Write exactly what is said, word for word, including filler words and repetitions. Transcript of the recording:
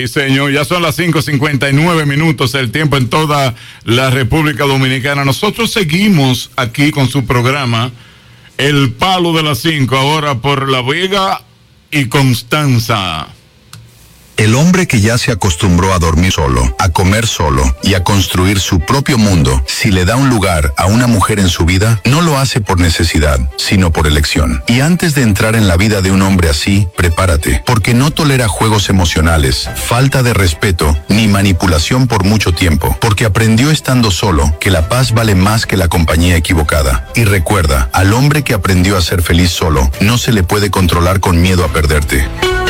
Sí, señor, ya son las cinco cincuenta y nueve minutos, el tiempo en toda la República Dominicana. Nosotros seguimos aquí con su programa, El Palo de las Cinco, ahora por La Vega y Constanza. El hombre que ya se acostumbró a dormir solo, a comer solo y a construir su propio mundo, si le da un lugar a una mujer en su vida, no lo hace por necesidad, sino por elección. Y antes de entrar en la vida de un hombre así, prepárate, porque no tolera juegos emocionales, falta de respeto, ni manipulación por mucho tiempo, porque aprendió estando solo que la paz vale más que la compañía equivocada. Y recuerda, al hombre que aprendió a ser feliz solo, no se le puede controlar con miedo a perderte.